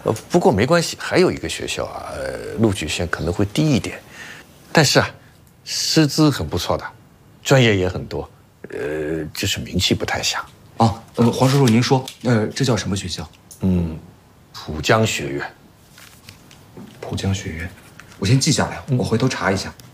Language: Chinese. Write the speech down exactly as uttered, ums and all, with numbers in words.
呃，不过没关系，还有一个学校啊，呃，录取线可能会低一点，但是啊，师资很不错的，专业也很多，呃，就是名气不太响。 哦，呃，黄叔叔您说，呃，这叫什么学校？ 嗯，浦江学院。 浦江学院，我先记下来，我回头查一下。嗯